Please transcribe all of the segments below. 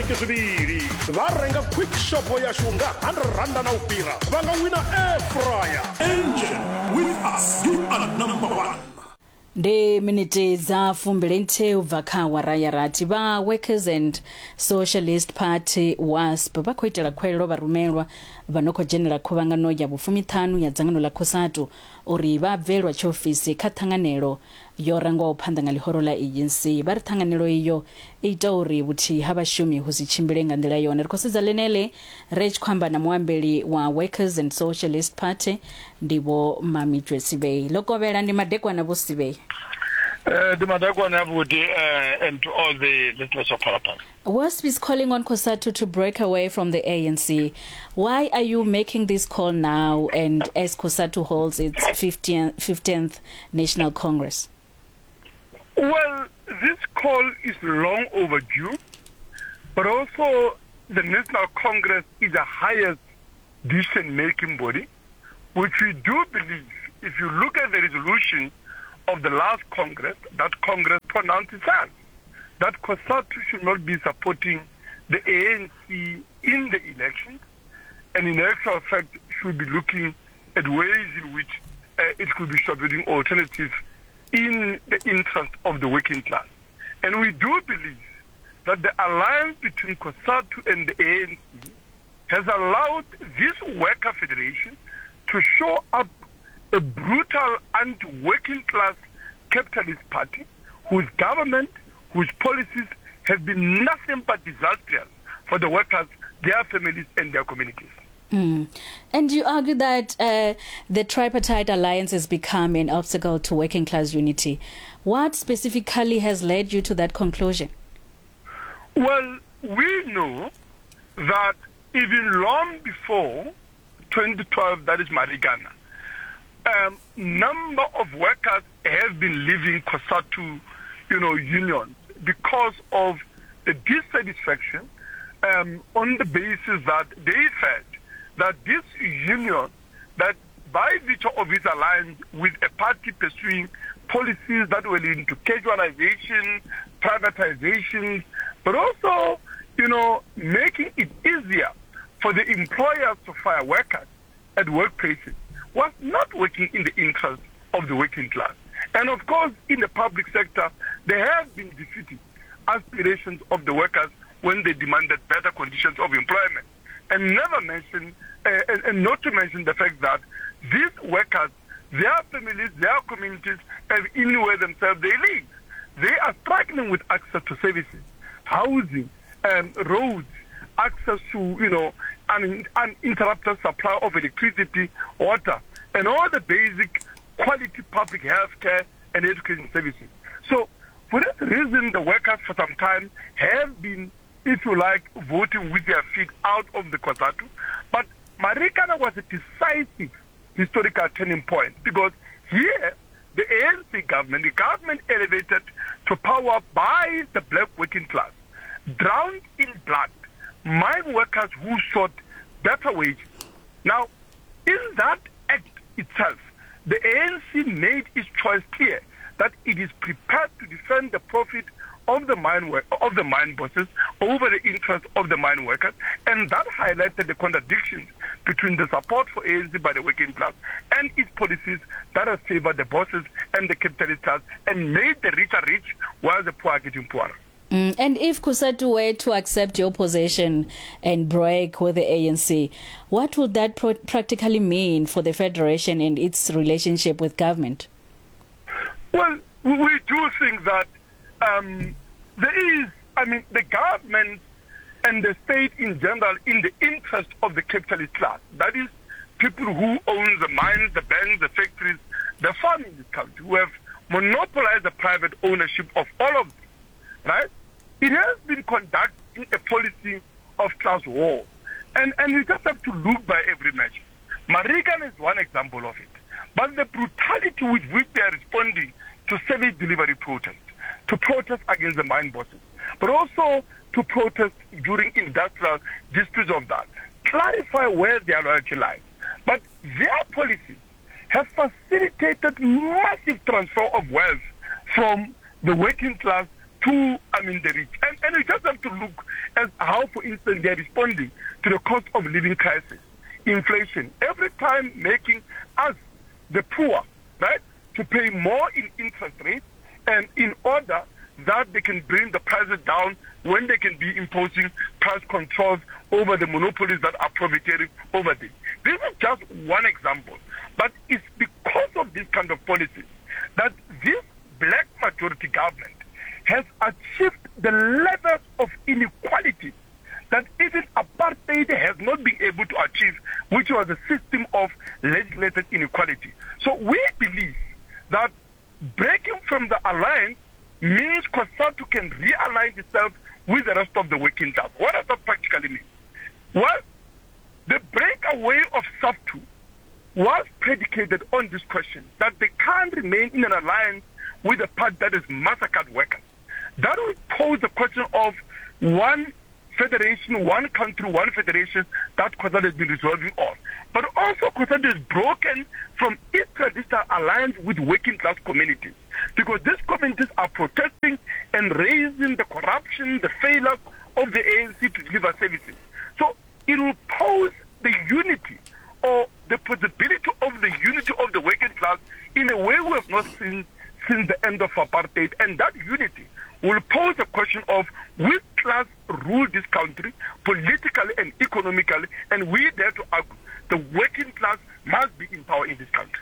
swiki zwiviri va renga quick shop yashu nga 100 randa na upira va nga wina air fryer. Engine, with us you are number one. Ndi minute za fumbelente ubva kha awara ya rathi va Workers and Socialist Party WASP va khou itela khuwelelo vharumelwa vha no khou dzhenela khuvhangano ya vhu-15 ya dzangano ḽa Cosatu uri vha bvelwa tshiofisi kha ṱhanganelo yo rangwaho phanḓa nga ḽihoro ḽa ANC. Vha ri ṱhanganelo iyo ita uri vhuthihi ha vhashumi hu si tshimbile nga nḓila yone. Ri khou sedza ḽeneḽe ri tshi khou amba na muambeli wa Workers and Socialist Party ndi vho Mamitjwe Sibei. Ḽo kovhela ndi madekwana vho Sibei. The Madagwana would and to all the listeners of Parapara. WASP is calling on Cosatu to break away from the ANC. Why are you making this call now and as Cosatu holds its 15th National Congress? Well, this call is long overdue, but also the National Congress is the highest decision-making body, which we do believe, if you look at the resolution of the last Congress, that Congress pronounced itself that Cosatu should not be supporting the ANC in the elections, and in actual fact should be looking at ways in which it could be supporting alternatives in the interest of the working class. And we do believe that the alliance between Cosatu and the ANC has allowed this worker federation to show up a brutal anti-working class capitalist party whose government, whose policies have been nothing but disastrous for the workers, their families and their communities. And you argue that the tripartite alliance has become an obstacle to working class unity. What specifically has led you to that conclusion? Well, we know that even long before 2012, that is Marikana, number of workers have been leaving Cosatu, unions because of the dissatisfaction on the basis that they felt that this union, that by virtue of its alliance with a party pursuing policies that were linked to casualization, privatization, but also, making it easier for the employers to fire workers at workplaces, was not working in the interest of the working class. And of course, in the public sector, there have been defeated aspirations of the workers when they demanded better conditions of employment. And never mention, and not to mention the fact that these workers, their families, their communities have anywhere themselves they live. They are struggling with access to services, housing, roads, access to, uninterrupted supply of electricity, water, and all the basic quality public health care and education services. So, for that reason, the workers for some time have been, if you like, voting with their feet out of the Cosatu. But Marikana was a decisive historical turning point because here, the ANC government, the government elevated to power by the black working class, drowned in blood mine workers who sought better wages. Now, in that act itself, the ANC made its choice clear that it is prepared to defend the profit of the mine bosses over the interests of the mine workers, and that highlighted the contradictions between the support for ANC by the working class and its policies that have favored the bosses and the capitalist class and made the richer rich while the poor are getting poorer. And if Cosatu were to accept your position and break with the ANC, what would that practically mean for the Federation and its relationship with government? Well, we do think that there is, the government and the state in general in the interest of the capitalist class. That is, people who own the mines, the banks, the factories, the farming in this country, who have monopolized the private ownership of all of this, right? It has been conducting a policy of class war. And you just have to look by every measure. Marikana is one example of it. But the brutality with which they are responding to service delivery protests, to protest against the mine bosses, but also to protest during industrial disputes of that, clarify where their loyalty lies. But their policies have facilitated massive transfer of wealth from the working class to, the rich. And you just have to look at how, for instance, they are responding to the cost of living crisis, inflation, every time making us, the poor, right, to pay more in interest rates, and in order that they can bring the prices down when they can be imposing price controls over the monopolies that are profiteering over this. This is just one example, but it's because of this kind of policies that this black majority government has achieved the levels of inequality that even apartheid has not been able to achieve, which was a system of legislated inequality. So we believe that breaking from the alliance means COSATU can realign itself with the rest of the working class. What does that practically mean? Well, the breakaway of SAFTU was predicated on this question, that they can't remain in an alliance with a party that has massacred workers. That would pose the question of one federation, one country, one federation that COSATU has been resolving on. But also COSATU is broken from its traditional alliance with working class communities, because these communities are protesting and raising the corruption, the failure of the ANC to deliver services. So it will pose the unity or the possibility of the unity of the working class in a way we have not seen since the end of apartheid. And that unity will pose the question of which class rule this country politically and economically, and we dare to argue the working class must be in power in this country.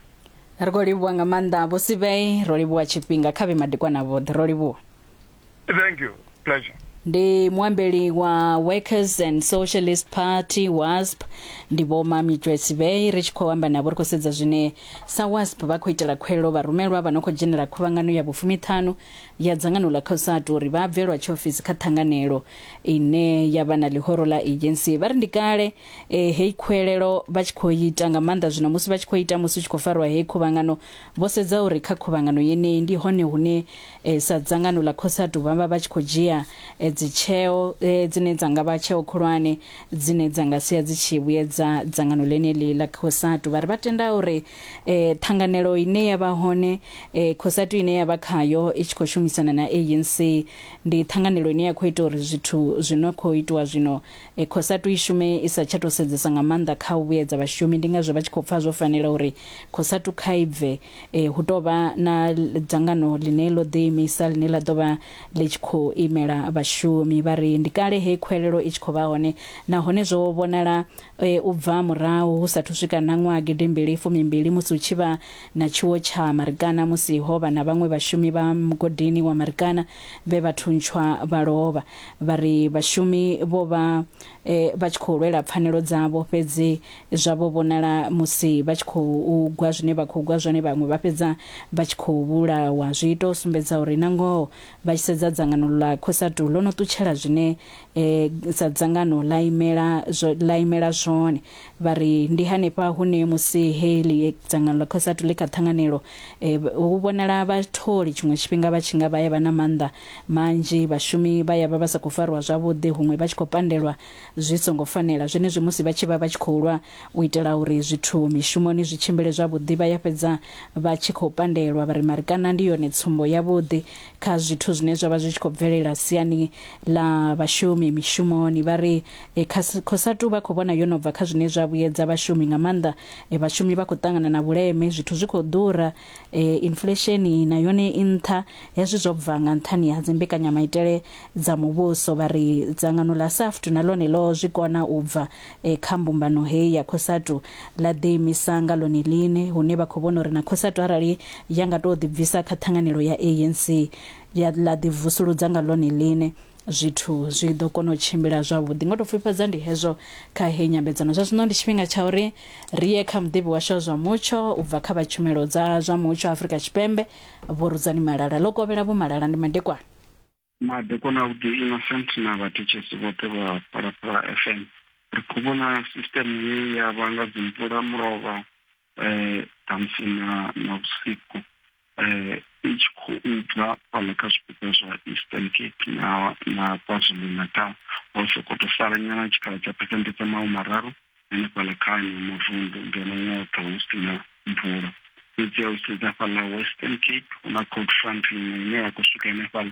Thank you. Pleasure. Ndi mwambeli wa Workers and Socialist Party WASP ndipo Mamitwe Sibei richikhoamba nabo rikosedza zvine sa WASP vakuitela khwelo varumelwa vanoko general khuvangano ya bufumithano ya dzangano la COSATU uri vabvelwa chiofisi kha thanganelo ine yava na lihoro la agency vari ndikale hei khwelelo vachikhoita nga manda zvino musi vachikhoita musi uchikhofarwa hei khuvangano vosedza uri kha khuvangano yeneyi ndi hone hune sa dzangano la COSATU vava vachikhodzhia dzicheo dzine dzanga vha cheo khulwane dzine dzanga sia dzichivuyedza dzangano leneli la COSATU vari vatenda uri thanganelo ine yava hone COSATU ine yava khayo ichikhoshumisa na ANC ndi thanganelo ine yakhoita uri zwithu zwino khoitwa zwino COSATU ishume isa chatosedzesa nga manda kha uvuyedza vhashumi ndi ngazwo vhachikhopfa zwo fanela uri COSATU khaibve hu tovha na dzangano line lo ḓiimisa line la ḓovha lichikho imela vhashumi vari ndikale hei khwelelo ichikho hone nahone zwo vhonala ubva murahu hu sathu swika na ṅwaha gidimbili fumimbili musi hu tshivha na tshiwo tsha Marikana musi hovha na vhaṅwe vhashumi vha mugodini wa Marikana ve vhathuntswa vhalova vari vhashumi vho vha vhachikho lwela pfanelo dzavho fhedzi zwavho vhonala musi vhachikho gwa zwine vha khou gwa zwone vhaṅwe vha fhedza vhachikho vhulawa zwiito sumbedza uri nango vhachisedza dzangano la COSATU lono ṱutshela zwine sa dzangano la imela zwone vari ndi hanefha hune musi heli dzangano la COSATU ḽi kha thanganelo hu vhonala vhatholi tshiṅwe tshifhinga vha tshi nga vha ya na manda manzhi vhashumi vha ya vha sa khou farwa zwavhuḓi huṅwe vha tshi khou pandelwa zwi songo fanela zwenezwi musi vha tshi vha vha tshi khou lwa u itela uri zwithu mishumoni zwi tshimbile zwavhuḓi vha ya fhedza vha tshi khou pandelwa vari Marikana ndi yone tsumbo yavhuḓi kha zwithu zwine zwa vha zwi tshi khou bvelela siani la vhashumi mishumoni vari COSATU vha khou vhona yo no bva kha zwine zwa vhuyedza vhashumi nga maanḓa vhashumi vha khou ṱangana na vhuleme zwithu zwi khou ḓura inflation na yone nṱha hezwi zwo bva nga nṱhani ha dzimbekanyamaitele dza muvhuso vari dzangano la SAFTU na lone lo zwi kona u bva kha mbumbano hei ya COSATU la ḓiimisa nga lone line hune vha khou vhona uri na COSATU arali ya nga tou ḓibvisa kha thanganelo ya ANC ya la ḓivusuludza nga lone line zwithu zwi ḓo kona u tshimbila zwavhuḓi ngo to pfifhadza ndi hezwo kha hei nyambedzano zwa zwino ndi tshifhinga tsha uri riye kha muḓivhi washo zwa mutsho ubva kha vhatshumelo dza zwa mutsho Afrika Tshipembe Vhorudzani Malala lo kovhela vho Malala ndi madekwana madekwana vhuḓi Innocent na vhathetshelesi vhoṱhe vha Phalaphala FM ri khou vhona system ye ya vha nga dzimvula mulovha ṱhamusi na vhusiku i tshi khou bva fhaḽa kha zwipiḓa zwa Eastern Cape na KwaZulu-Natal ho sokou sala nyana tshikhala tsha phesenthe dza 30 hanefhaḽa kha mavunḓu ngeno yoṱhe hu si na mvula fhedzi ya u sedza fhaḽa Western Cape hu na cold front ine ya khou swika hanefhaḽa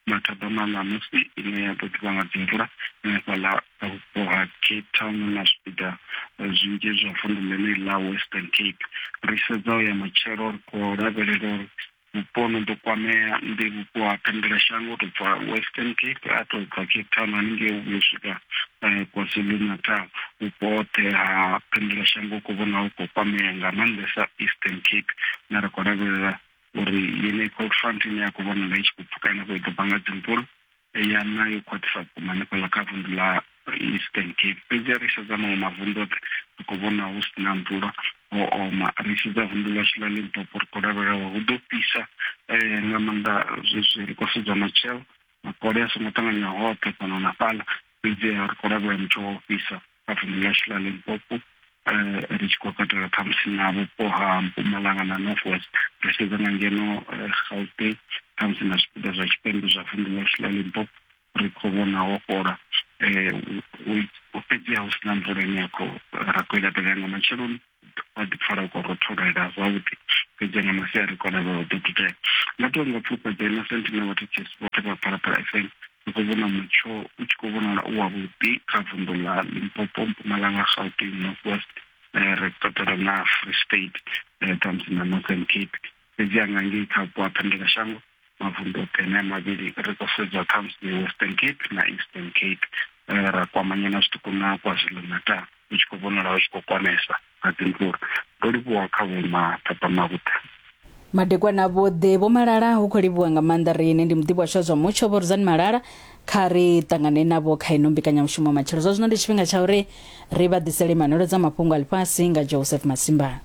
mathadamana musi ine ya ḓo ḓivha nga dzimvula hanefhaḽa vhupo ha Cape Town na zwipiḓa zwinzhi zwa vunḓu ḽeneḽi ḽa Western Cape. Ri sedza u ya matshelo ri khou lavhelela uri vhupo no ḓo kwamea ndi vhupo ha pendelaShango u tou bva Western Cape a tou bva Cape Town haningei vhuyo swika KwaZulu-Natal. Vhupo hoṱhe ha pendelaShango u khou vhona hu khou kwamea nga maanḓesa Eastern Cape na ri khou lavhelela uri yeneyi cold front ine ya khou vhonala i tshi khou pfuka henefho i ḓo bva nga dzimvula ya na yo khwaṱhisa vhukuma hanefhaḽa kha vunḓu ḽa Eastern Cape. Fhedzi ri sedza maṅwe mavunḓu oṱhe ri khou vhona hu si na mvula o oma. Ri sedza vunḓu ḽashu ḽa Limpopo ri khou lavhelela hu ḓo fhisa nga maanḓa zwezwi ri khou sedza matshelo makole a songo ṱanganya hoṱhe fhano na fhaḽa. Fhedzi ri khou lavhelela mutsho wa u fhisa kha vunḓu ḽashu ḽa Limpopo ri tshi khou katela ṱhamusi na vhupo ha Mpumalanga na North West. Ri sedza nga ngeno Gauteng ṱhamusi na zwipiḓa zwa tshipembe zwa vunḓu ḽashu ḽa Limpopo ri khou vhona ho fhola fhedziha hu si na mvula ine ya khou ra khou lavhelela nga matsheloni wa ḓi pfala u khou rotholela zwavhuḓi. Fhedziha nga masiari ri khou lavhelela u ḓo dudela. Nga tou nga pfufhadza Innocent na vhathetshelesi vhoṱhe vha Phalaphala FM ri khou vhona mutsho u tshi khou vhonala u wavhuḓi kha vunḓu ḽa Limpopo, Mpumalanga, Gauteng, North West ri katela na Free State ṱhamusi na Northern Cape. Fhedziha nga ngei kha vhupo ha pendelaShango mavunḓu oṱhe ane mavhili ri khou sedza ṱhamusi Western Cape na Eastern Cape ra kwamanya na zwiṱuku na KwaZulu-Natal u tshi khou vhonala hu tshi khou kwamesa nga dzimvula. Ndo livhuwa kha vhumaṱapamavhuḓe. Madekwana vhoḓhe Vho Malala hu khou livhuwa nga maanḓa. Riṋe ndi muḓivhi washu zwa mutsho Vho Ruzani Malala kha ri ṱangane navho kha ino mbekanyamushumo matshelo. Zwa zwino ndi tshifhinga tsha uri ri vha ḓisele manwelo dza mafhungo a ḽifhasi nga Joseph Masimba.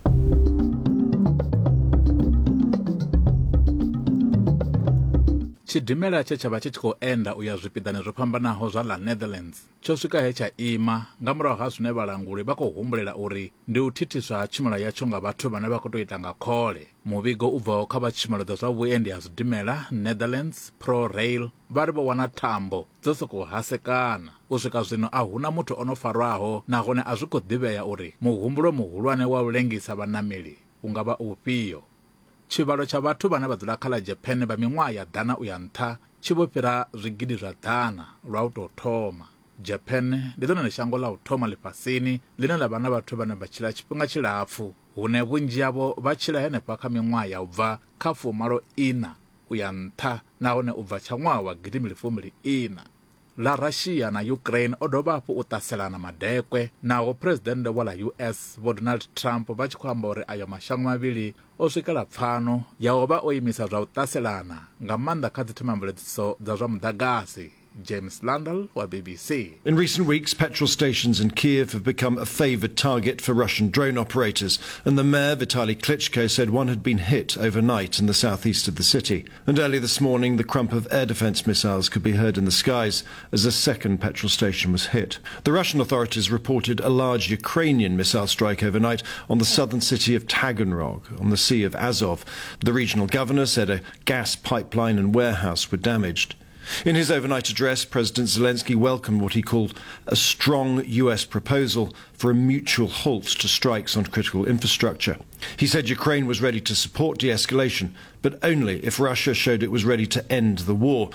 Tshidimela tshe tsha vha tshi khou enda u ya zwipiḓani zwo fhambanaho zwa ḽa Netherlands tsho swika he tsha ima nga murahu ha zwine vhalanguli vha khou humbulela uri ndi u thithiswa ha tshumelo yatsho nga vhathu vhane vha khou tou ita nga khole. Muvhigo u bvaho kha vha tshumelo dza zwa vhuendi ha zwidimela Netherlands ProRail vha ri vho wana thambo dzo sokou hasekana. U swika zwino a huna muthu o no farwaho nahone a zwi khou ḓivhea uri muhumbulo muhulwane wa u lengisa vhaṋameli u nga vha ufhio. Tshivhalo tsha vhathu vhane vha dzula kha ḽa Japan vha miṅwaha ya ḓana u ya nṱha tshi vho fhira zwigidi zwa ḓana lwa u tou thoma. Japan ndi ḽone shango ḽa u thoma ḽifhasini ḽine ḽa vha na vhathu vhane vha tshila tshifhinga tshilapfu hune vhunzhi havho vha tshila henefha kha miṅwaha ya u bva kha 40 u ya nṱha nahone u bva tsha ṅwaha wa 2024. La Russia na Ukraine o dovha hafhu u ṱaselana madekwe naho president wa la US Vho Donald Trump vha tshi khou amba uri ayo mashango mavhili o swikela pfano ya u vha o imisa zwa u ṱaselana nga maanḓa kha dzithemamveledziso dza zwa muḓagasi. James Landell wa BBC. In recent weeks, petrol stations in Kiev have become a favoured target for Russian drone operators, and the mayor, Vitaly Klitschko, said one had been hit overnight in the southeast of the city. And early this morning, the crump of air defence missiles could be heard in the skies as a second petrol station was hit. The Russian authorities reported a large Ukrainian missile strike overnight on the southern city of Taganrog, on the Sea of Azov. The regional governor said a gas pipeline and warehouse were damaged. In his overnight address, President Zelensky welcomed what he called a strong US proposal for a mutual halt to strikes on critical infrastructure. He said Ukraine was ready to support de-escalation, but only if Russia showed it was ready to end the war.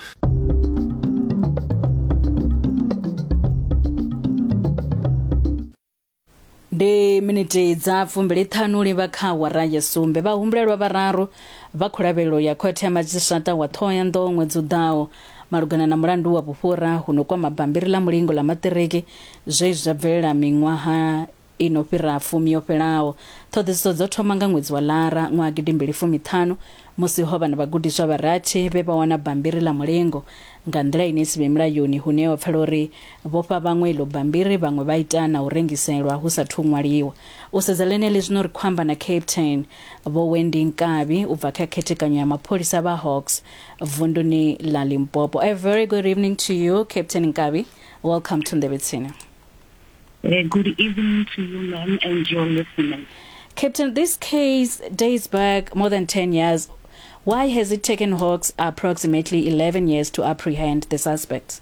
Ndi miniti dza 25 livha kha wara ya sumbe vhahumbulelwa vhararu vha khulavhelo ya khothe ya madzhisiṱiraṱa wa Thohoyandou ṅwedzi u ḓaho malugana na mulandu wa vhufhura hu no kwama bambiri ḽa mulingo ḽa maṱiriki zwe zwa bvelela miṅwaha ino fhira 10 yo fhelaho. Ṱhoḓisiso dzo thoma nga ṅwedzi wa Lara ṅwaha 2015 musi ho vha na vhagudiswa vharathi vhe vha wana bambiri ḽa mulingo nga nḓila ine si vhe mulayoni hune ho pfela uri vho fha vhaṅwe iḽo bambiri vhaṅwe vha ita na u rengiselwa hu sathu ṅwaliwa. U sedza ḽeneḽi zwino ri khou amba na Captain Vho Wendy Nkabi u bva kha khethekanyo ya mapholisa vha Hawks vunduni ḽa Limpopo. A very good evening to you, Captain Nkabi. Welcome to Ndebe Tsini. Good evening to you, ma'am, and your listeners. Captain, this case dates back more than 10 years. Why has it taken Hawks approximately 11 years to apprehend the suspects?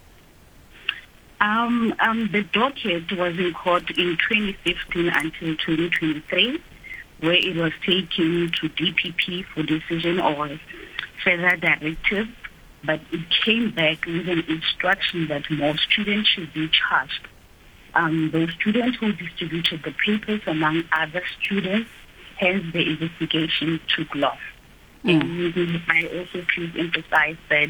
The docket was in court in 2015 until 2023, where it was taken to DPP for decision or further directive but it came back with an instruction that more students should be charged. Those students who distributed the papers among other students, hence the investigation took loss. And I also please emphasize that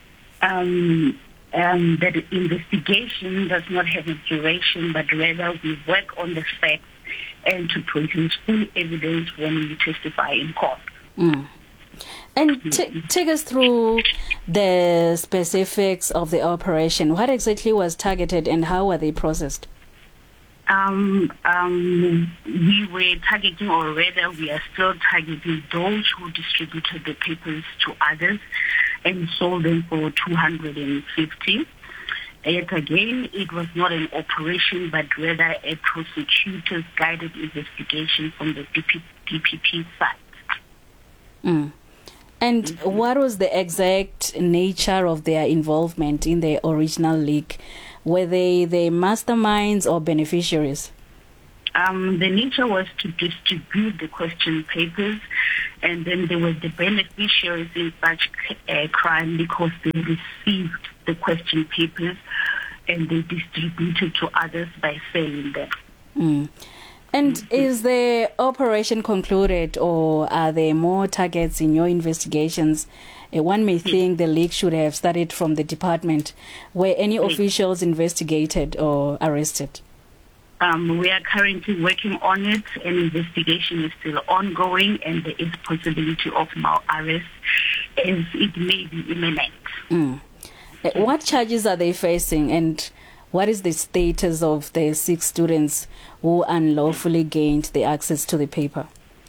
that investigation does not have a duration, but rather we work on the facts and to produce full evidence when we testify in court. And take us through the specifics of the operation. What exactly was targeted and how were they processed? We were targeting, or rather we are still targeting those who distributed the papers to others and sold them for 250. Yet again, it was not an operation, but rather a prosecutor's guided investigation from the DPP side. And what was the exact nature of their involvement in the original leak? Were they the masterminds or beneficiaries? The nature was to distribute the question papers, and then there were the beneficiaries in such crime because they received the question papers and they distributed to others by selling them. And is the operation concluded, or are there more targets in your investigations? One may think the leak should have started from the department. Were any officials investigated or arrested? We are currently working on it. An investigation is still ongoing, and there is possibility of more arrest as it may be imminent. What charges are they facing, and what is the status of the 6 students who unlawfully gained the access to the paper?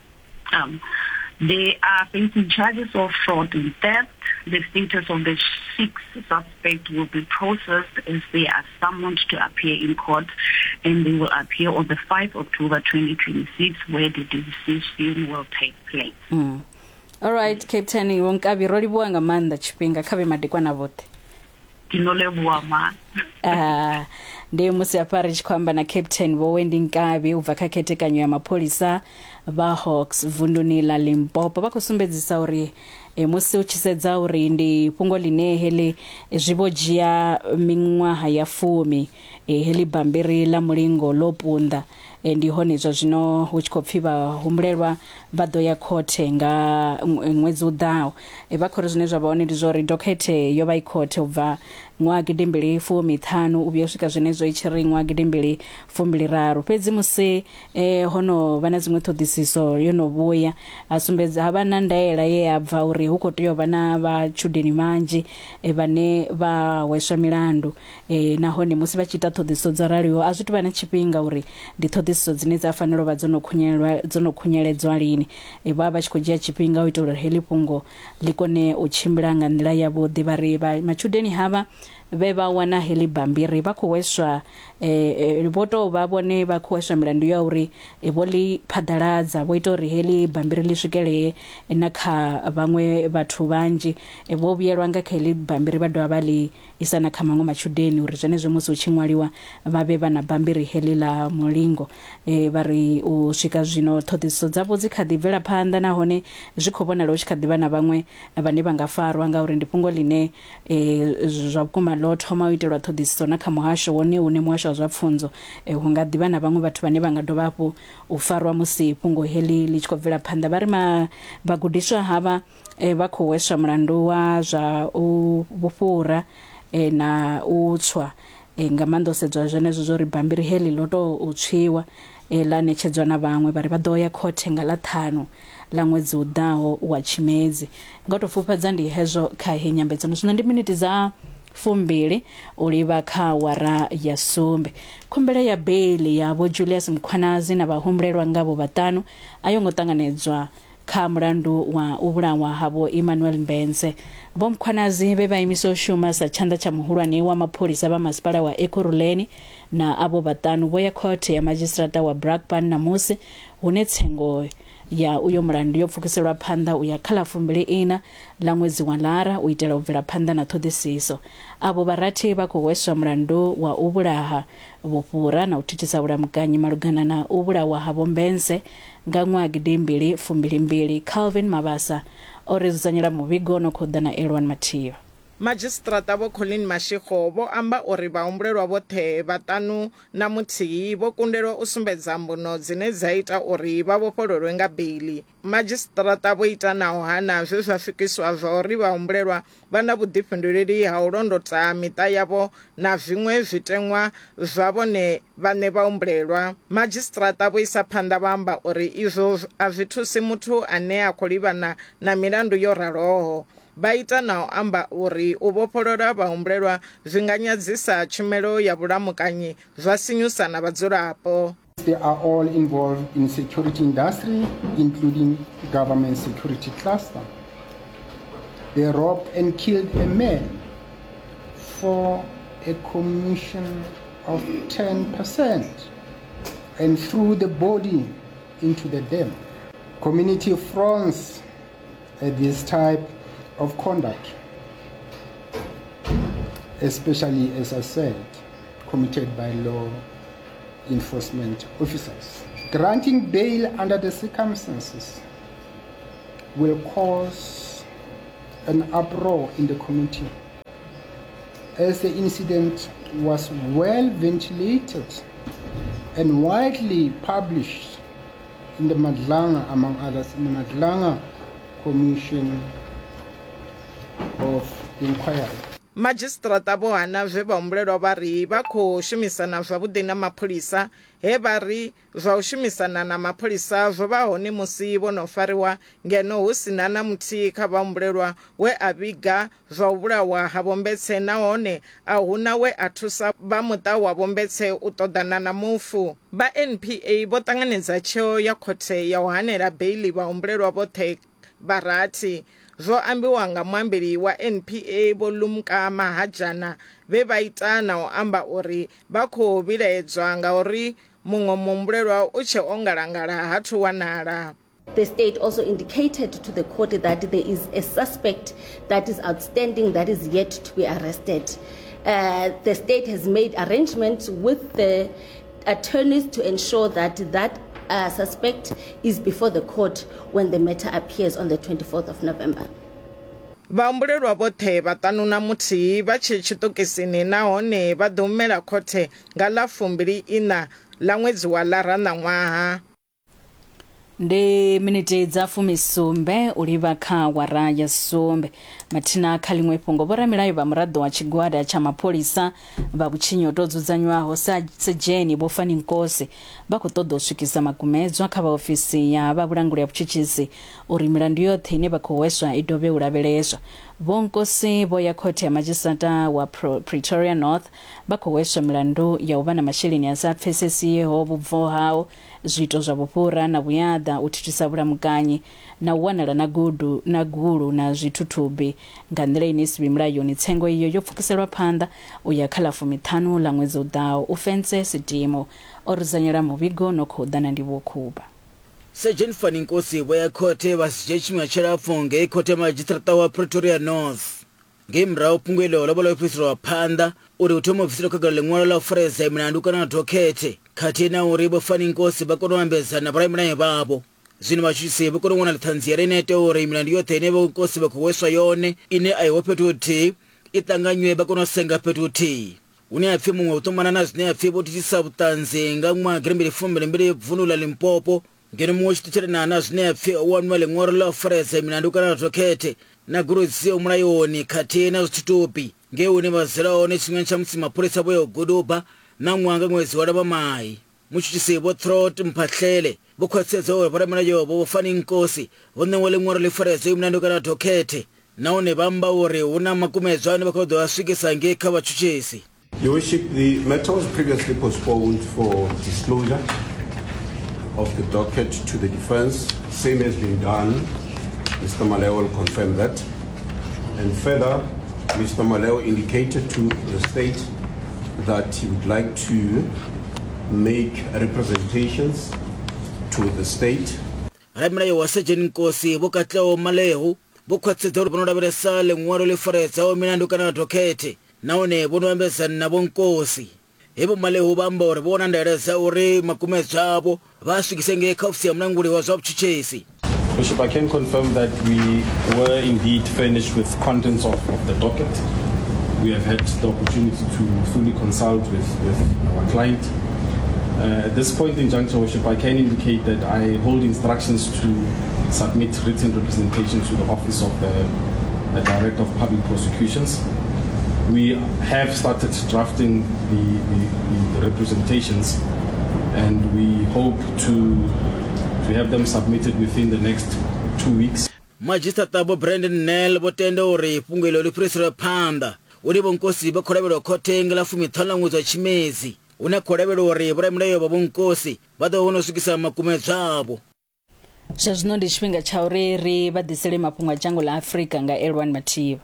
They are facing charges of fraud and theft. The status of the 6 suspects will be processed as they are summoned to appear in court, and they will appear on the 5th October 2026, where the decision will take place. All right, Captain Wonkabi rolibuwa nga manda chipinga kabe madikwana vote. Tinolebuwa ma. Ndiye musi apari kwamba na Captain Bowendi Nkabi uvakakete kanyo ya mapolisa ba Hawks Vundunila Limpopo bakusumbedzisa uri musi uchisedza uri ndi pungo line heli zvibodzhia miṅwaha ya 10 heli bambiri la mulingo lopunda ndi hone zwa zwino hu tshi khou pfi vha humbulelwa vha ḓo ya khothe nga ṅwedzi uḓaho vha khori zwine zwa vha hone ndi zwa uri dokhethe yo vha i khothe u bva ṅwaha 2015 u vhuya u swika zwenezwo i tshi ri ṅwaha 2023 fhedzi musi hono vha na dziṅwe ṱhoḓisiso yo no vhuya a sumbedza havha na ndaela ye ya bva uri hu khou tea u vha na vhatshudeni manzhi vhane vha hweswa milandu nahone musi vha tshi ita ṱhoḓisiso dzo raliho a zwi tou vha na tshifhinga uri ndi ṱhoḓisiso dzine dza fanela u vha dzo no khunyeledzwa lini vha vha tshi khou dzhia tshifhinga u ita uri heḽi fhungo ḽi kone u tshimbila nga nḓila yavhuḓi vha ri matshudeni havha ve vha wana heḽi bambiri vha khou hweswa vho tou vha vhone vha khou hweswa milandu ya uri vho ḽi phaḓaladza vho ita uri heḽi bambiri ḽi swikelee na kha vhaṅwe vhathu vhanzhi vho vhuyelwa nga kha heḽi bambiri vha dovha vha ḽi isa na kha maṅwe matshudeni uri zwenezwo musi u tshi ṅwaliwa vha vhe vha na bambiri heḽi ḽa mulingo vha ri u swika zwino ṱhoḓisiso dzavho dzi kha ḓi bvela phanḓa nahone zwi khou vhonala u tshi kha ḓi vha na vhaṅwe vhane vha nga farwa ngauri ndi fhungo ḽine zwa vhukuma ḽo thoma u itelwa ṱhoḓisiso na kha muhasho wone une muhasho wa zwa pfunzo hu nga ḓi vha na vhaṅwe vhathu vhane vha nga dovha hafhu u farwa musi fhungo heḽi ḽi tshi khou bvela phanḓa vha ri vhagudiswa havha vha khou hweswa mulandu wa zwa vhufhura na u tswa nga maanḓa u sedzwa zwenezwo zwo ri bambiri heḽi ḽo tou tswiwa ḽa ṋetshedzwa na vhaṅwe vha ri vha ḓo ya khothe nga ḽa 5 ḽa ṅwedzi uḓaho wa Tshimedzi nga tou pfufhadza ndi hezwo kha he nyambedzano zwino ndi miniti za 2 u livha kha wara ya sumbe khumbelo ya bail ya Vho Julius Mkhwanazi na vhahumbulelwa ngavho 5 a yo ngo ṱanganedzwa kha mulandu wa u vhulawa havho Emmanuel Mbenze. Vho Mkhwanazi vhe vha imisa u shuma sa tshanḓa tsha muhulwane wa mapholisa vha masipala wa Ekurhuleni na avho 5 vho ya khothe ya magistrata wa Brakpan na musi hune tsengo ya uyo mulandu yo pfukiselwa phanḓa u ya kha ḽa 24 ḽa ṅwedzi wa Lara u itela u bvela phanḓa na ṱhoḓisiso. Avho vharathi vha khou hweswa mulandu wa u vhulaha vhufhura na u thithisa vhulamukanyi malugana na u vhulawa havho Mbenze nga ṅwaha 2022. Calvin Mabasa o ri dzudzanyela muvhigo no khou ḓa na Elwan Mathiyo. Magistrata vho Colin Mashego vho amba uri vhahumbulelwa vhoṱhe vhaṱanu na muthihi vho kundelwa u sumbedza mbuno dzine dza ita uri vha vhofhololwe nga beiḽi. Magistrata vho ita naho hana zwe zwa fikiswa zwa uri vhahumbulelwa vha na vhuḓifhinduleli ha u londota miṱa yavho na zwiṅwe zwiteṅwa zwa vhone vhaṋe vhahumbulelwa. Magistrata vho isa phanḓa vha amba uri izwo a zwi thusi muthu ane a khou livhana na milandu yo raloho. Vha ita na u amba uri u vhofholola vhahumbulelwa zwi nga nyadzisa tshumelo ya vhulamukanyi zwa sinyusa na vhadzulapo. They are all involved in security industry, including government security cluster. They robbed and killed a man for a commission of 10% and threw the body into the dam. Community frowns at this type of conduct, especially, as I said, committed by law enforcement officers. Granting bail under the circumstances will cause an uproar in the community, as the incident was well ventilated and widely published in the Madlanga, among others, in the Madlanga Commission of Inquiry. Magistrata vho hana zwe vhahumbulelwa vha ri vha khou shumisana zwavhuḓi na mapholisa, he vha ri zwa u shumisana na mapholisa zwo vha hone musi vho no fariwa ngeno hu sina na muthihi kha vhahumbulelwa we a vhiga zwa u vhulawa ha Vho Mbetse, nahone a huna we a thusa vha muṱa wa Vho Mbetse u ṱoḓana na mufu. Vha NPA vho ṱanganedza tsheo ya khothe ya u hanela beiḽi vhahumbulelwa vhoṱhe vharathi. Zwo ambiwa nga muambeli wa NPA Vho Lumka Mahajana vhe vha ita na u amba uri vha khou vhilaedzwa nga uri muṅwe muhumbulelwa u tshe o ngalangala ha thu wanala. The state also indicated to the court that there is a suspect that is outstanding that is yet to be arrested. The state has made arrangements with the attorneys to ensure that suspect is before the court when the matter appears on the 24th of November. Vhahumbulelwa vhoṱhe vhaṱanu na muthihi vha tshe tshiṱokisini nahone vha ḓo humela khothe nga ḽa 24 ḽa ṅwedzi wa Ḽaranḓaṅwaha. Ndi miniti dza 17 u livha kha wara ya sumbe. Mathina kha ḽiṅwe fhungo vhoramilayo vha muraḓo wa tshigwada tsha mapholisa vha vhutshinyi ho tou dzudzanywaho sa Sejeni Vho Fani Nkosi vha khou ṱoḓa u swikisa makumedzwa kha vhaofisi ya vha vhulanguli ya vhutshutshisi uri milandu yoṱhe ine vha khou hweswa i dovhe u lavheleswa. Vho Nkosi vho ya khothe ya madzhisiṱata wa Pretoria North vha khou hweswa milandu ya u vha na masheleni a sa pfesesiho, vhubvo hao, zwiito zwa vhufhura na vhuyaḓa, u thithisa vhulamukanyi na u wanala na gulu na zwithuthubi nga nḓila ine si mulayoni. Tsengo iyo yo pfukiselwa phanḓa u ya kha ḽa 15 ḽa ṅwedzi u ḓaho. U Fence Sidimo o ri dzudzanyela muvhigo no khou ḓa na Ndivho Khubva. Sejeni Fani Nkosi vho ya khothe vha si dzhie tshifhinga tshilapfu ngei khothe madzhisiṱiraṱa wa Pretoria North ngei murahu fhungo iḽo ḽo vha ḽo fhiriselwa phanḓa uri hu thome ofisiri khagala ḽiṅwalo ḽa u faresa milandu kana na dokhethe khathihi na uri Vho Fani Nkosi vha kone u ambedzana na vhoramilayo vhavho. Zwino vhatshutshisi vho kone u wana ṱhanziela ine ita uri milandu yoṱhe ine Vho Nkosi vha khou hweswa yone ine a iho fhethu huthihi i ṱanganywe vha kone u senga fhethu huthihi. Hune ha pfhi muṅwe u ṱumana na zwine ha pfhi vho thithisa vhuṱanzi nga ṅwaha 2022 vundu ḽa Limpopo ngeno muṅwe tshititshelana na zwine ha pfhi u waniwa ḽiṅwalo ḽa u faresa milandu kana na dokhethe na goloi dzi siho mulayoni khathihi na zwithuthupi ngei hune vha dzula hone tshifhingani tsha musi mapholisa vho ya u guduba na ṅwaha nga ṅwedzi wa Ḽavhumai. Mutshutshisi Vho Throt Mphahlele vho khwaṱhisedza uri vhoramilayo Vho Fani Nkosi vho ṋewa ḽiṅwalo ḽi faresa milandu kana dokhethe nahone vha amba uri hu na makumedzwa ane vha khou ḓo a swikisa ngei kha vhatshutshisi. Your Worship, the matter was previously postponed for disclosure of the docket to the defense. Same has been done. Mr. Maleo will confirm that. And further, Mr. Maleo indicated to the state that he would like to make representations to the state. Vhoramilayo wa Sejeni Nkosi Vho Katlego Maleo vho khwaṱhisedza uri vho no lavhelesa ḽiṅwalo ḽi faresaho milandu kana na dokhethe nahone vho no ambedzana na Vho Nkosi. He Vho Maleo vha amba uri vho na ndaela dza uri makumedzwa avho vha a swikise ngei kha ofisi ya mulanguli wa zwa vhutshutshisi. Bishop, I can confirm that we were indeed furnished with contents of the docket. We have had the opportunity to fully consult with our client. At this point in juncture, Bishop, I can indicate that I hold instructions to submit written representation to the Office of the Director of Public Prosecutions. We have started drafting the representations, and we hope to have them submitted within the next 2 weeks. Magistrate Abo Brandon Nel botenda ore pungelo le presera panda uri bonkosi ba khorabelo khoteng la fumi thala ngutsa chimezi una khorabelo ore bra mlayo ba bonkosi ba do ono sukisa makume dzabo Zwazwino ndi tshifhinga tsha uri ri vha ḓisele mafhungo a dzhango ḽa Afrika nga Elwan Mativa.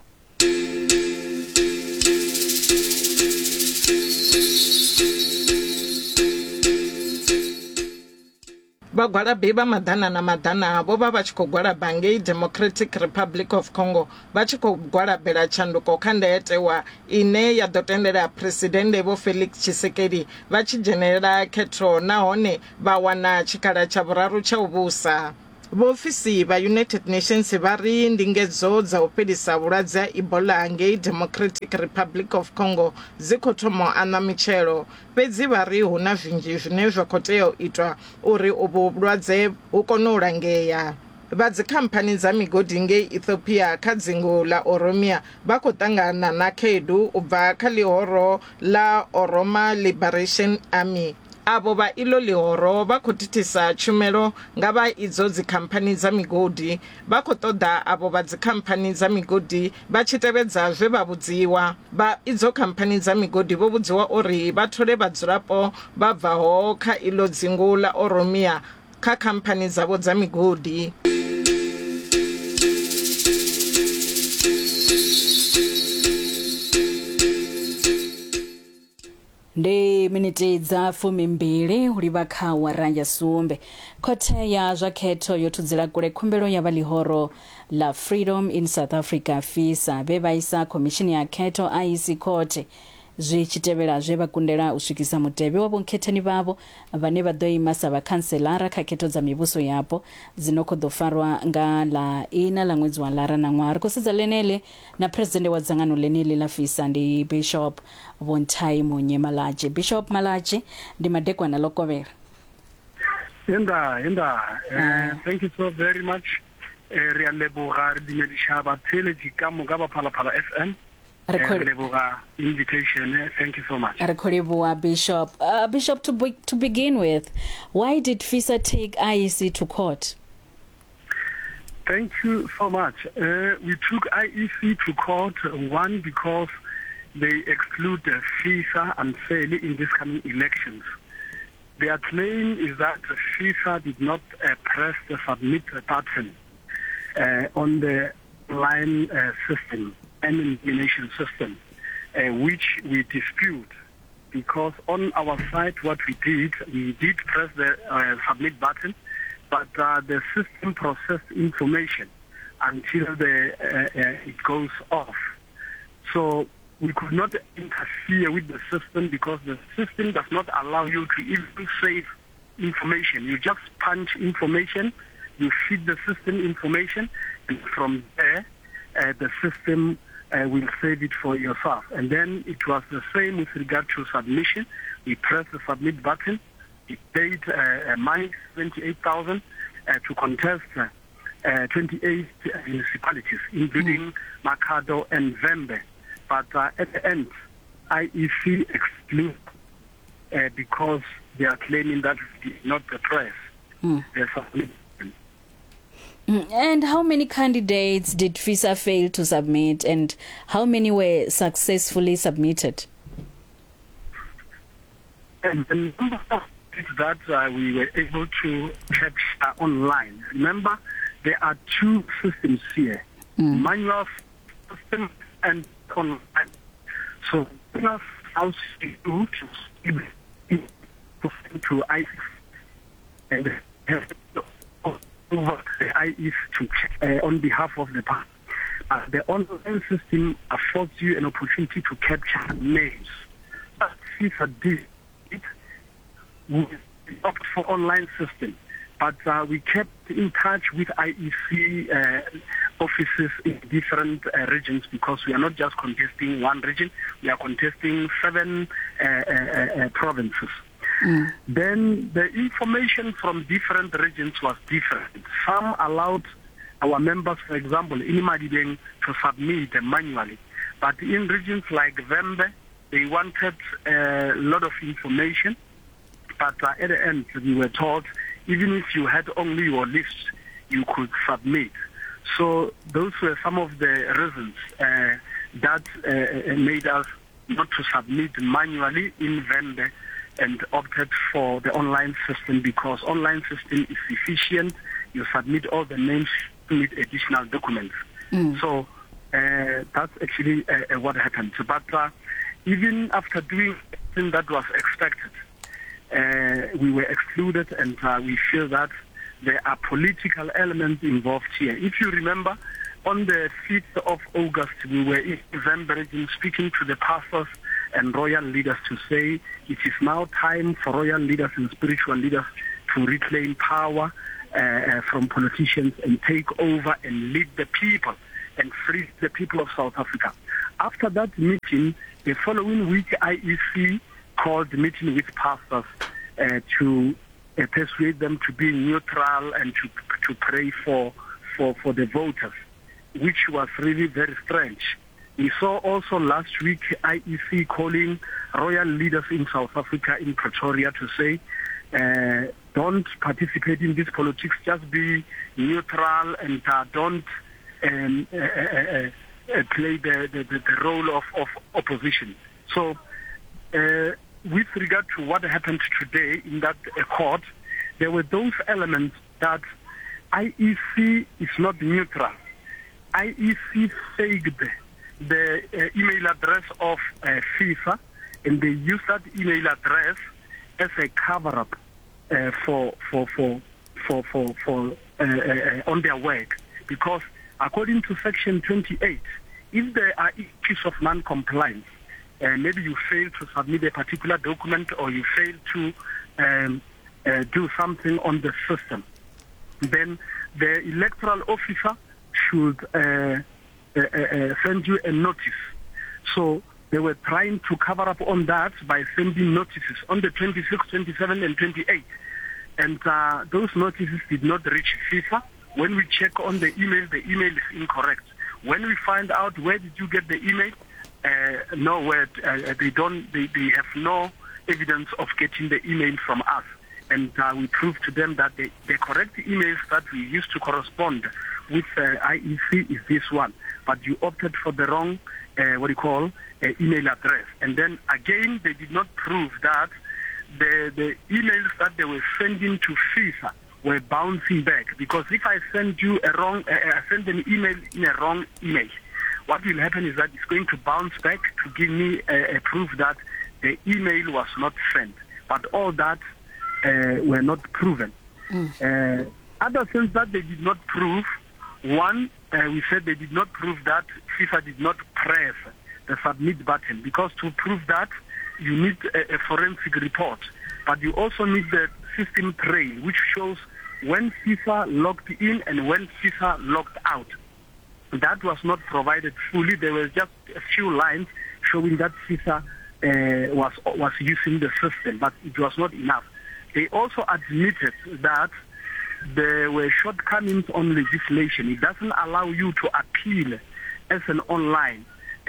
Bagwalabi ba madana na madana abo ba tshi khou gwalaba ngei Democratic Republic of Congo ba tshi khou gwalabela tshanduko kha ndayotewa ine ya ḓo tendela President Vho Felix Tshisekedi vha tshi dzhenelela khetho nahone vha wana tshikhala tsha vhuraru tsha u vhusa. Vhaofisi vha United Nations vha ri ndingedzo dza u fhelisa vhulwadze ha Ebola ngei Democratic Republic of Congo dzi khou thoma ana mitshelo fhedzi vha ri hu na zwinzhi zwine zwa khou tea u itwa uri uvhu vhulwadze hu kone u langea. Vha dzikhamphani dza migodi ngei Ethiopia kha dzingu la Oromia vha khou ṱangana na khaedu u bva kha ḽihoro la Oroma Liberation Army. Abo ba ilo lihoro ba khou thithisa tshumelo nga vha idzo dzikhamphani dza migodi vha khou ṱoḓa abo ba dzikhamphani dza migodi vha tshi tevhedza zwe vha vhudziwa. Vha idzo khamphani dza migodi vho vhudziwa uri vha thole vhadzulapo vha bvaho kha ilo dzingu la Oromia kha khamphani dzavho dza migodi. Ndi miniti dza 12 uri vha kha wara ya sumbe. Khothe ya zwa khetho yo thudzela kule khumbelo ya vhalihoro la Freedom in South Africa FISA be vhaisa komishini ya khetho IEC court zwi tshitevhela zwe vha kundela u swikisa mutevhe wa bonkhethani vhavho vhane vha ḓo ima sa vhakhanselara kha khetho dza mivhuso yapo dzino khou ḓo farwa nga ḽa ina ḽa ṅwedzi wa lara na ṅwaha. Ri khou sedza ḽenele na president wa dzangano ḽeneli ḽa FISA ndi Bishop Bonthai Malajie. Bishop Malajie ndi madekwana ḽo kovhela. Thank you so very much. Re a leboga re dumedisha batheletsi ka moka ba Phalaphala FM. Invitation. Thank you so much. Bishop. Bishop, to begin with, why did FISA take IEC to court? Thank you so much. We took IEC to court, one, because they exclude FISA unfairly in these coming elections. Their claim is that FISA did not press the submit button on the line system and elimination system, which we dispute, because on our side what we did press the submit button, but the system processed information until it goes off. So we could not interfere with the system because the system does not allow you to even save information. You just punch information, you feed the system information, and from there the system will save it for yourself. And then it was the same with regard to submission. We pressed the submit button. It paid money, 28,000, to contest 28 municipalities, including Makado and Vembe. But at the end, IEC excluded because they are claiming that we did not press the submit. And how many candidates did FISA fail to submit, and how many were successfully submitted? And the number of that we were able to capture online. Remember, there are two systems here, manual system and online. So manual allows you to IEC and have over the IEC to check on behalf of the party. The online system affords you an opportunity to capture names. But FIFA did it. We opt for online system. But we kept in touch with IEC offices in different regions, because we are not just contesting one region, we are contesting 7 provinces. Then the information from different regions was different. Some allowed our members, for example, in Madibeng, to submit manually. But in regions like Vembe, they wanted a lot of information. But at the end, we were told, even if you had only your list, you could submit. So those were some of the reasons that made us not to submit manually in Vembe and opted for the online system, because online system is efficient. You submit all the names, submit additional documents. So that's actually what happened. But even after doing everything that was expected, we were excluded, and we feel that there are political elements involved here. If you remember, on the 5th of August, we were in November region speaking to the pastors and royal leaders to say it is now time for royal leaders and spiritual leaders to reclaim power from politicians and take over and lead the people and free the people of South Africa. After that meeting, the following week, IEC called the meeting with pastors to persuade them to be neutral and to pray for the voters, which was really very strange. We saw also last week IEC calling royal leaders in South Africa, in Pretoria, to say, don't participate in this politics, just be neutral and don't play the role of opposition. So with regard to what happened today in that court, there were those elements that IEC is not neutral. IEC faked the email address of FIFA, and they used that email address as a cover-up on their work. Because according to Section 28, if there are issues of non-compliance, maybe you fail to submit a particular document or you fail to do something on the system, then the electoral officer should send you a notice. So they were trying to cover up on that by sending notices on the 26th, 27th, and 28th. And those notices did not reach FIFA. When we check on the email is incorrect. When we find out where did you get the email, nowhere. They have no evidence of getting the email from us. And we proved to them that the correct emails that we used to correspond with IEC is this one. But you opted for the wrong, email address. And then again, they did not prove that the emails that they were sending to FIFA were bouncing back. Because if I send you send an email in a wrong email, what will happen is that it's going to bounce back to give me a proof that the email was not sent. But all that were not proven. Other things that they did not prove, one, we said they did not prove that FIFA did not press the submit button, because to prove that, you need a forensic report. But you also need the system trail, which shows when FIFA logged in and when FIFA logged out. That was not provided fully. There were just a few lines showing that FIFA was using the system, but it was not enough. They also admitted that there were shortcomings on legislation. It doesn't allow you to appeal as an online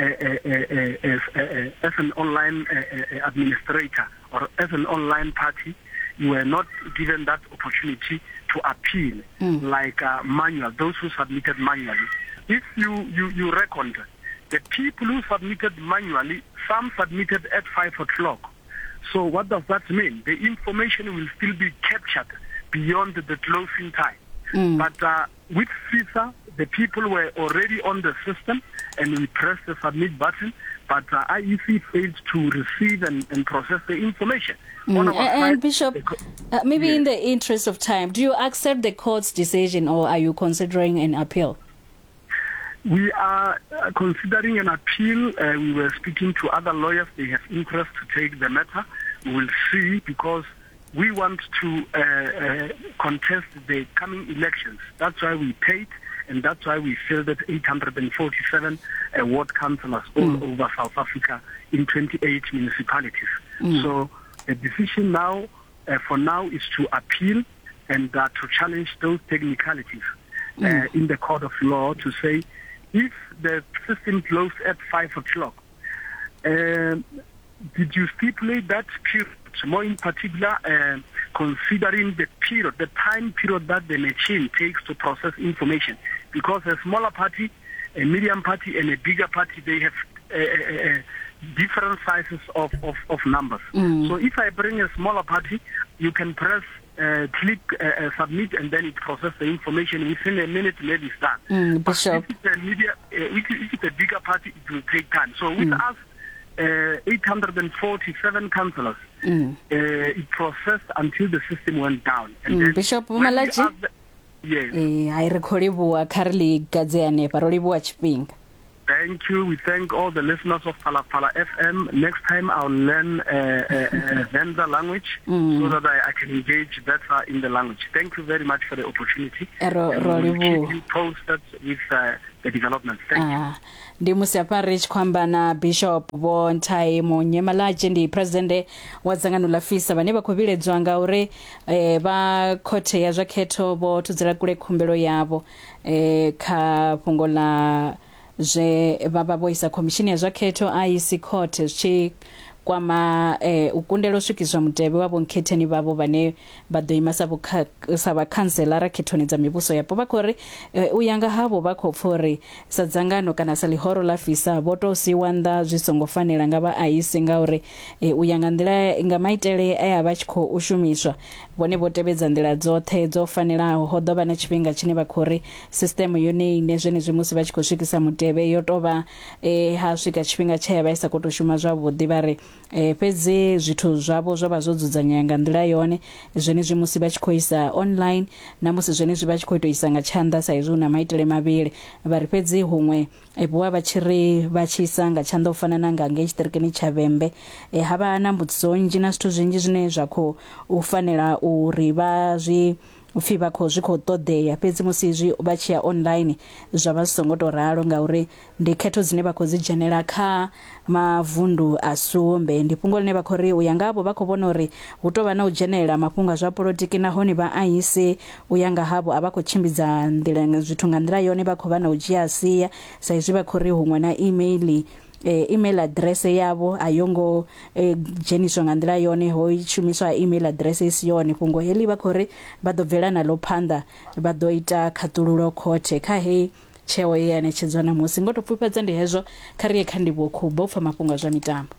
administrator or as an online party. You were not given that opportunity to appeal like manual, those who submitted manually. If you reckon the people who submitted manually, some submitted at 5 o'clock. So what does that mean? The information will still be captured beyond the closing time. But with FIFA, the people were already on the system and we pressed the submit button, but IEC failed to receive and process the information. And Bishop, maybe in the interest of time, do you accept the court's decision or are you considering an appeal? We are considering an appeal. We were speaking to other lawyers. They have interest to take the matter. We will see, because we want to contest the coming elections. That's why we paid, and that's why we fielded 847 ward councillors all over South Africa in 28 municipalities. So the decision now, for now, is to appeal and to challenge those technicalities in the court of law to say, if the system closed at 5 o'clock, did you stipulate that period, more in particular, considering the period, the time period that the machine takes to process information? Because a smaller party, a medium party, and a bigger party, they have different sizes of numbers. So if I bring a smaller party, you can press click submit, and then it processes the information within a minute. Maybe it's done. Bishop. If it's a bigger party, it will take time. So with us, 847 councillors, it processed until the system went down. And then Bishop Malachi. Yes. I recall Carly Gaziane, Parolibu Chiping. Thank you. We thank all the listeners of Phala FM. Next time I'll learn Venda language so that I can engage better in the language. Thank you very much for the opportunity. We'll keep you posted with the development. Thank you. Ndi musiaparich kwamba na Bishop Bontai Monyemalaje ndi president wa dzangano la FISA vane vakoviledzwa ngauri va khothe ya zwakhetho vo tudzela kule khumbelo yavo kha phungo la zwe baba boisa komishini ya zwakhetho IEC court zwi kwama ukundelo swikizwa mutevhe wavo nkhetheni vavo vane vadoima sa vakhanselara khethoni dza mivhuso yapo vakori uyanga havo vakho pfori sa dzangano kana sa lihoro la FISA voto siwa nnḓa zwi songo fanela nga vha IEC ngauri uyanga nḓila nga maitele aya vha tshi khou ushumiswa vhone vho tevhedza nḓila dzoṱhe dzo fanelaho ho ḓovha na tshifhinga tshine vha khori system yone ine zwenezwi musi vha tshi khou swikisa mutevhe yo tovha ha swika tshifhinga tshe ya vha isa khou tou shuma zwavhuḓi vhare fhedzi zwithu zwavho zwo vha zwo dzudzanyea nga nḓila yone zwenezwi musi vha tshi khou isa online na musi zwenezwi vha tshi khou tou isa nga tshanḓa sa izwi na maitele mavhili vhari fhedzi huṅwe vhuwa vha tshi ri vha tshi isa nga tshanḓa u fana na nga ngei tshiṱirikini tsha Vhembe havha na mbudziso nnzhi na zwithu zwinzhi zwine zwa khou fanela uri vha zwi upfi vha khou zwi khou ṱoḓea fhedzi musi zwi vha tshi ya online zwa vha songo tou ralo ngauri ndi khetho dzine vha khou dzi dzhenela kha mavundu a sumbe ndi fhungo line vha khou ri uya ngavho vha khou vhona uri hu tovha na u dzhenelela mafhungo a zwa polotiki nahone vha IEC uya nga havho a vha khou tshimbidza nḓila zwithu nga nḓila yone vha khou vha na u dzhia sia sa izwi vha khou ri huṅwe na email address yavo ayongo dzheniswa nga nḓila yone ho shumiswa email address isi yone fhungo heḽi vha khou ri vha ḓo bvela naḽo phanḓa vha ḓo ita khaṱululo khothe kha hei tsheo ye ya ṋetshedzwa na musi ngo to pfufhadza ndi hezwo kha ri ye kha ndivho khubva u pfa mafhungo a zwa mitambo.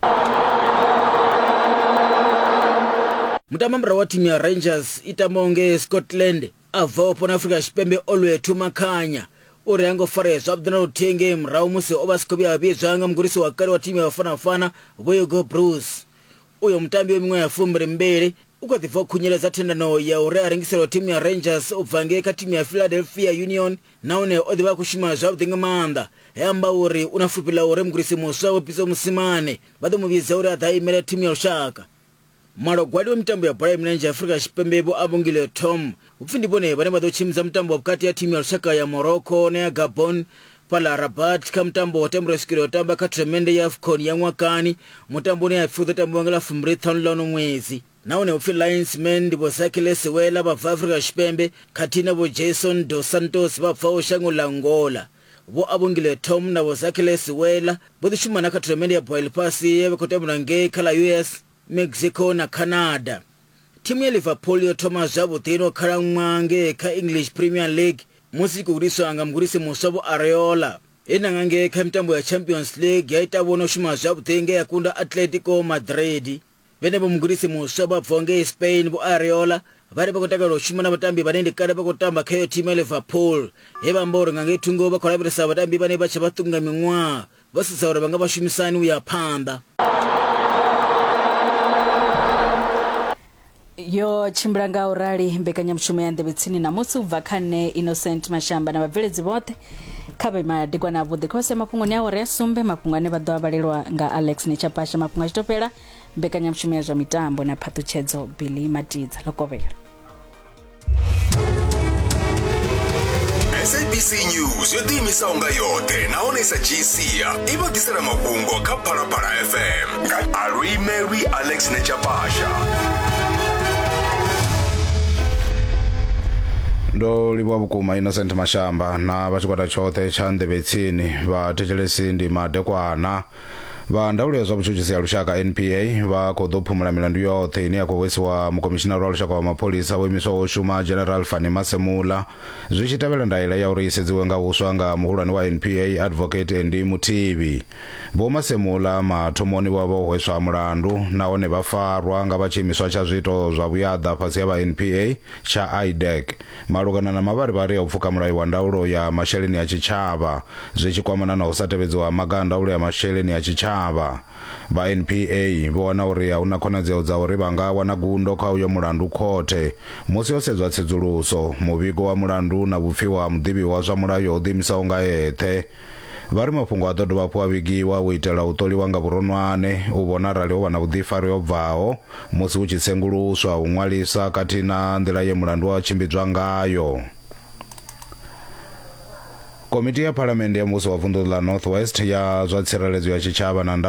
Mutambo wa timu ya Rangers itamonge Scotland avapo na Afrika Tshipembe Olwethu Makhanya uri yango farezwa abdina uthenge mrawu musi obasikhobi abizwa nga mgurisi wa kale wa timu ya Bafana Boyogo Bruce uyo mutambi wemwe ya fumbire mbere ukathiva khunyeleza thendano ya uri arengiselo timu ya Rangers ubvange ka timu ya Philadelphia Union naone odiva kushima zwa abdinga manda yamba uri unafupila uri mgurisi muswa wopiso musimane bado mubiza uri adaimela timu ya Ushaka Marogwadi wa mitambo ya Prime Manager Afrika Tshipembe bo abungile Tom upfindibone bane badochimza mtambo wakati ya timu ya Ushaka ya Morocco na ya Gabon pala Rabat ka mtambo wotembo sikiro tamba ka tremende ya AFCON ya mwakani mutambo ne ya fuzo tambo wangala fumbre thonlono mwezi naone ufi linesman ndibo sakile sewela ba Afrika Tshipembe katina bo Jason dos Santos ba fa Ushangola Angola bo abungile Tom na bo sakile sewela bo dishuma ka tremende ya Boil Pass ye kotembo nge kala US Mexico na Canada. Timu ya Liverpool yo Thomas Zabo teno karamwange ka English Premier League musi kuguriso anga mgurisi musabo Areola ena ngange ka mtambo ya Champions League ya itabono shuma Zabo tenge ya kunda Atletico Madrid bene bo mgurisi musabo vonge Spain bo Areola bari bakotaka ro shuma na batambi banende kada bakotamba kayo timu ya Liverpool heba mboro ngange tungo bakolabirisa batambi bane bacha batunga mingwa basisaura banga bashumisani uya panda yo chimbranga urali mbekanyamushumo ya Ndebetsini na musi ubva khane Innocent Mashamba na vabveledzi vothe khabe madikwa na vhuḓi khose mafhungo ni a ore sumbe mafhungo ane vha ḓo avhalelwa nga Alex Nechapasha mafhungo a tshitopela mbekanyamushumo ya zwa mitambo na phaṱhutshedzo Billy Matidza Lokovela. SABC News yo ḓiimisaho nga yoṱhe nahone sa dzhiisia i vha ḓisela mafhungo kha Phalaphala FM nga Alwi Mary Alex Nechapasha. ndo livhuwa vhukuma Innocent Mashamba na vhashigwada tshoṱhe tsha Nḓevhetsini vha thetshelesi ndi madekwana vha ndaulo ya zwa vhutshutshisi ya lushaka NPA vha khou ḓo phumula milandu yoṱhe ine ya khou hwesiwa mukomishinari wa lushaka wa mapholisa wo imiswaho u shuma General Fani Masemula zwi tshi tevhela ndaela ya uri isedziwe nga huswa nga muhulwane wa NPA Advocate Andy Muthibi. Vho Masemula mathomoni wavho hweswa mulandu nahone vha farwa nga vha tshiimiswa tsha zwito zwa vhuyaḓa fhasi ya vha NPA tsha IDEC malugana na mavharivhari ya u pfuka mulayo wa ndaulo ya masheleni ya tshitshavha zwi tshi kwamana na u sa tevhedzwa maga a ndaulo ya masheleni ya tshitshavha. Vha NPA vho wana uri ahuna khonadzeo dza uri vha nga wana gundo kha uyo mulandu khothe musi yo sedzwa tsedzuluso muvhigo wa mulandu na vhupfiwa ha muḓivhi wa zwa mulayo o ḓiimisaho nga eṱhe. Vha ri mafhungo a ḓo dovha hafhu a vhigiwa u itela u ṱoliwa nga vhuronwane u vhona arali ho vha na vhuḓifari ho bvaho musi hu tshi senguluswa u ṅwalisa khathihi na nḓila ye mulandu wa tshimbidzwa ngayo. Komiti ya Phalamennde ya muvhuso wa vunḓu la North West ya zwa tsireledzo ya tshitshavha na